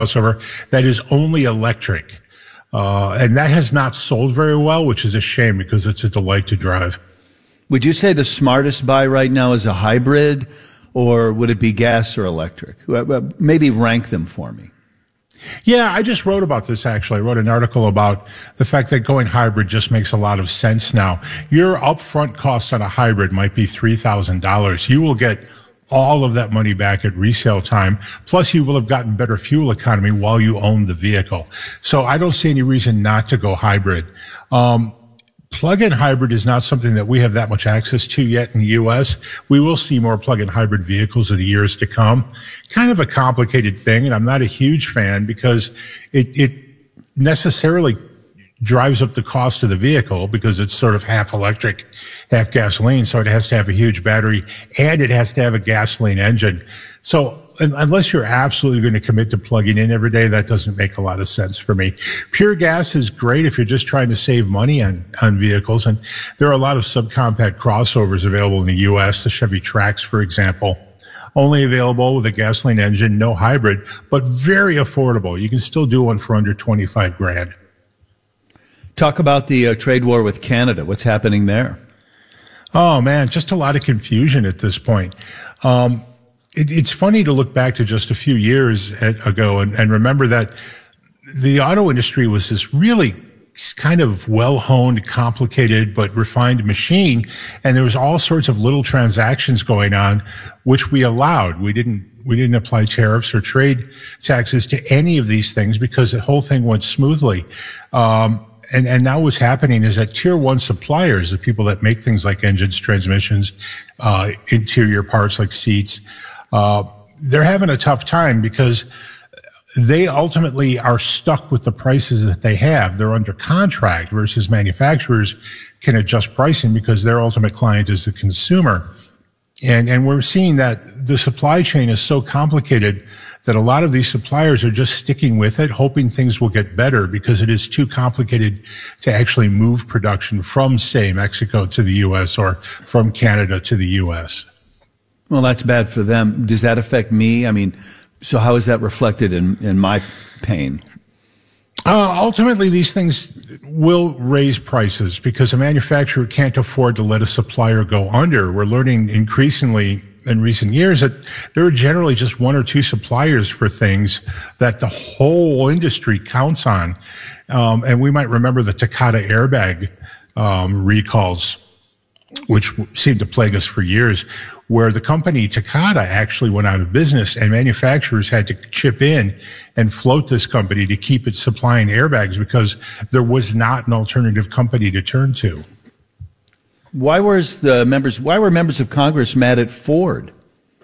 crossover that is only electric. And that has not sold very well, which is a shame because it's a delight to drive. Would you say the smartest buy right now is a hybrid, or would it be gas or electric? Maybe rank them for me. Yeah, I just wrote about this, actually. I wrote an article about the fact that going hybrid just makes a lot of sense now. Your upfront cost on a hybrid might be $3,000. You will get all of that money back at resale time. Plus, you will have gotten better fuel economy while you own the vehicle. So I don't see any reason not to go hybrid. Plug-in hybrid is not something that we have that much access to yet in the U.S. We will see more plug-in hybrid vehicles in the years to come. Kind of a complicated thing, and I'm not a huge fan because it necessarily drives up the cost of the vehicle because it's sort of half electric, half gasoline. So it has to have a huge battery and it has to have a gasoline engine. So unless you're absolutely going to commit to plugging in every day, that doesn't make a lot of sense for me. Pure gas is great if you're just trying to save money on vehicles. And there are a lot of subcompact crossovers available in the U.S. The Chevy Trax, for example, only available with a gasoline engine, no hybrid, but very affordable. You can still do one for under 25 grand. Talk about the trade war with Canada. What's happening there? Oh, man, just a lot of confusion at this point. It's funny to look back to just a few years ago and remember that the auto industry was this really kind of well-honed, complicated, but refined machine. And there was all sorts of little transactions going on, which we allowed. We didn't apply tariffs or trade taxes to any of these things because the whole thing went smoothly. And now what's happening is that tier one suppliers, the people that make things like engines, transmissions, interior parts like seats, they're having a tough time because they ultimately are stuck with the prices that they have. They're under contract versus manufacturers can adjust pricing because their ultimate client is the consumer. And we're seeing that the supply chain is so complicated that a lot of these suppliers are just sticking with it, hoping things will get better because it is too complicated to actually move production from, say, Mexico to the U.S. or from Canada to the U.S. Well, that's bad for them. Does that affect me? I mean, so how is that reflected in my pain? Ultimately, these things will raise prices because a manufacturer can't afford to let a supplier go under. We're learning increasingly in recent years that there are generally just one or two suppliers for things that the whole industry counts on. And we might remember the Takata airbag recalls, which seemed to plague us for years, where the company Takata actually went out of business and manufacturers had to chip in and float this company to keep it supplying airbags because there was not an alternative company to turn to. Why were members of Congress mad at Ford?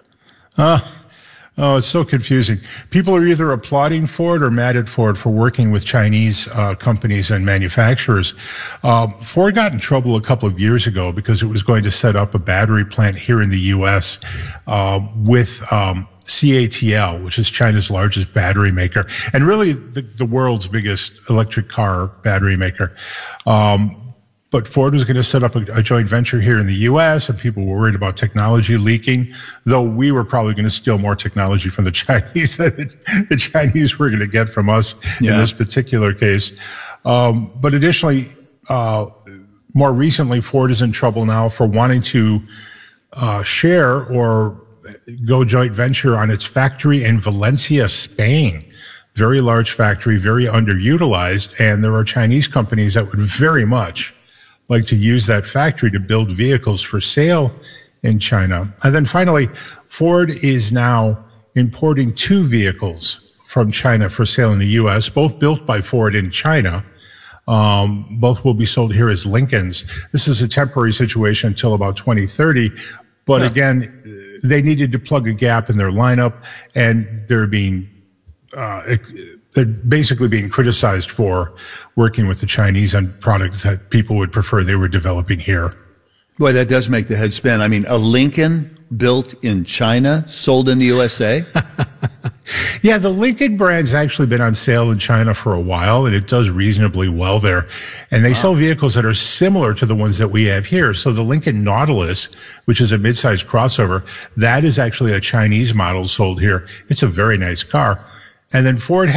Oh, it's so confusing. People are either applauding Ford or mad at Ford for working with Chinese companies and manufacturers. Ford got in trouble a couple of years ago because it was going to set up a battery plant here in the U.S. With CATL, which is China's largest battery maker, and really the world's biggest electric car battery maker. But Ford was going to set up a joint venture here in the U.S., and people were worried about technology leaking, though we were probably going to steal more technology from the Chinese than the Chinese were going to get from us in this particular case. But additionally, more recently, Ford is in trouble now for wanting to share or go joint venture on its factory in Valencia, Spain. Very large factory, very underutilized, and there are Chinese companies that would very much like to use that factory to build vehicles for sale in China. And then finally, Ford is now importing 2 vehicles from China for sale in the U.S., both built by Ford in China. Both will be sold here as Lincolns. This is a temporary situation until about 2030. But again, they needed to plug a gap in their lineup, and they're basically being criticized for working with the Chinese on products that people would prefer they were developing here. Boy, that does make the head spin. I mean, a Lincoln built in China, sold in the USA? Yeah, the Lincoln brand's actually been on sale in China for a while, and it does reasonably well there. And they sell vehicles that are similar to the ones that we have here. So the Lincoln Nautilus, which is a mid-sized crossover, that is actually a Chinese model sold here. It's a very nice car. And then Ford